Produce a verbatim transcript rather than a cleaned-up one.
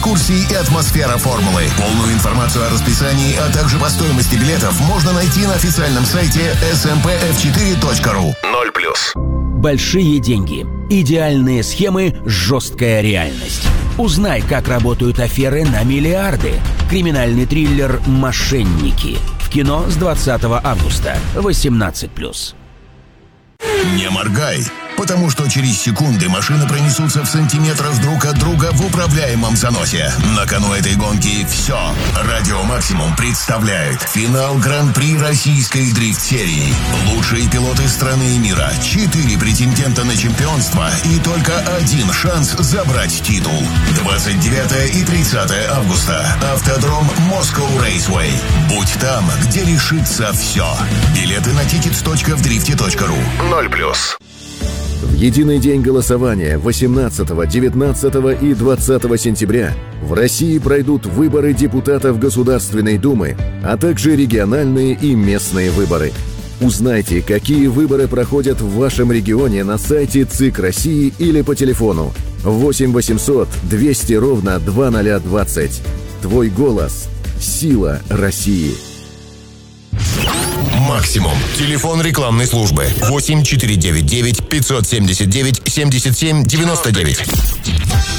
экскурсии и атмосфера формулы. Полную информацию о расписании, а также по стоимости билетов можно найти на официальном сайте эс эм пэ эф четыре точка ру. ноль плюс. Большие деньги. Идеальные схемы, жесткая реальность. Узнай, как работают аферы на миллиарды. Криминальный триллер «Мошенники». В кино с двадцатого августа. восемнадцать плюс. Не моргай, потому что через секунды машины пронесутся в сантиметрах друг от друга в управляемом заносе. На кону этой гонки все. Радио Максимум представляет финал Гран-при российской дрифт-серии. Лучшие пилоты страны и мира, четыре претендента на чемпионство и только один шанс забрать титул. двадцать девятого и тридцатого августа. Автодром Moscow Raceway. Будь там, где решится все. Билеты на тикетс точка в дрифте точка ру. ноль плюс. В единый день голосования восемнадцатого, девятнадцатого и двадцатого сентября в России пройдут выборы депутатов Государственной Думы, а также региональные и местные выборы. Узнайте, какие выборы проходят в вашем регионе на сайте ЦИК России или по телефону восемь восемьсот двести ровно двадцать двадцать. Твой голос – сила России. Максимум. Телефон рекламной службы восемь четыре девять девять пятьсот семьдесят девять семьдесят семь девяносто девять.